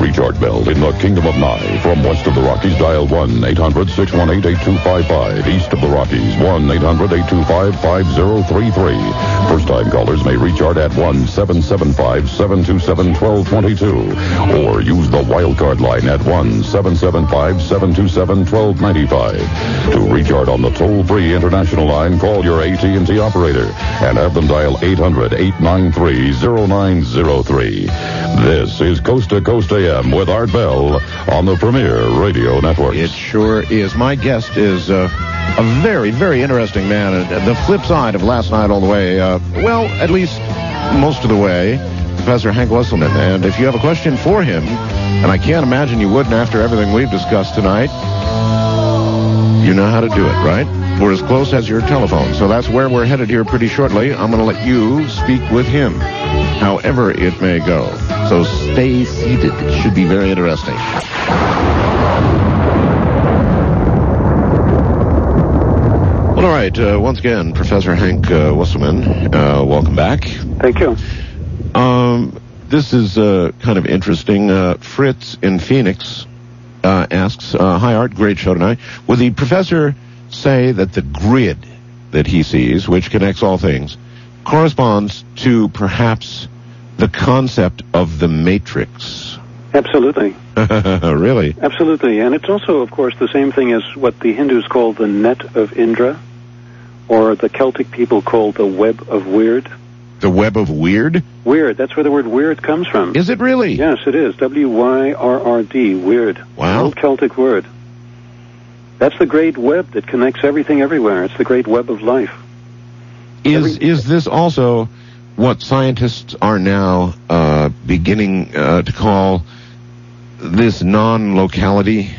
reach Art Bell in the Kingdom of Nye. From west of the Rockies, dial 1-800-618-8255. East of the Rockies, 1-800-825-5033. First-time callers may reach Art at 1-775-727-1222. Or use the wildcard line at 1-775-727-1295. To reach Art on the toll-free international line, call your AT&T operator and have them dial 800-893-0903. This is Coast to Coast AM with Art Bell on the Premier Radio Network. It sure is. My guest is a very, very interesting man. The flip side of last night all the way, well, at least most of the way, Professor Hank Wesselman. And if you have a question for him, and I can't imagine you wouldn't after everything we've discussed tonight, you know how to do it, right? We're as close as your telephone. So that's where we're headed here pretty shortly. I'm going to let you speak with him, however it may go. So stay seated. It should be very interesting. Well, all right. Once again, Professor Hank Wesselman, welcome back. Thank you. This is kind of interesting. Fritz in Phoenix asks, hi, Art, great show tonight. Would the professor say that the grid that he sees, which connects all things, corresponds to perhaps the concept of the Matrix? Absolutely. Really? Absolutely. And it's also, of course, the same thing as what the Hindus call the net of Indra, or the Celtic people call the web of Weird. The web of Weird? Weird. That's where the word weird comes from. Is it really? Yes, it is. W-Y-R-R-D, weird. Wow. Old Celtic word. That's the great web that connects everything everywhere. It's the great web of life. Is this also what scientists are now beginning to call this non-locality?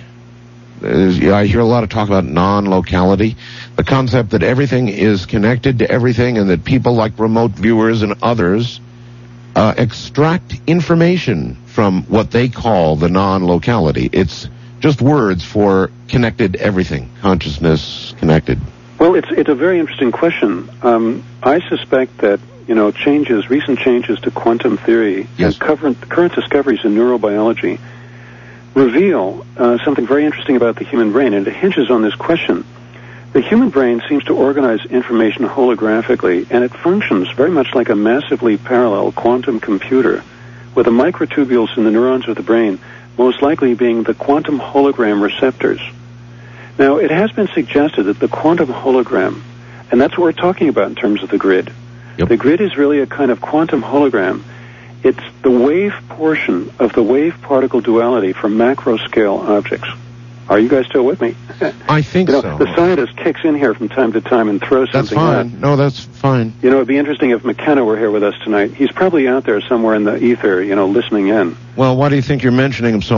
I hear a lot of talk about non-locality, the concept that everything is connected to everything and that people like remote viewers and others extract information from what they call the non-locality. It's just words for connected everything, consciousness connected. Well, it's a very interesting question. I suspect that, recent changes to quantum theory and current discoveries in neurobiology reveal something very interesting about the human brain, and it hinges on this question. The human brain seems to organize information holographically, and it functions very much like a massively parallel quantum computer, with the microtubules in the neurons of the brain most likely being the quantum hologram receptors. Now, it has been suggested that the quantum hologram, and that's what we're talking about in terms of the grid. Yep. The grid is really a kind of quantum hologram. It's the wave portion of the wave-particle duality for macro-scale objects. Are you guys still with me? I think so. The scientist kicks in here from time to time and throws something out. That's fine. No, that's fine. It'd be interesting if McKenna were here with us tonight. He's probably out there somewhere in the ether, listening in. Well, why do you think you're mentioning him so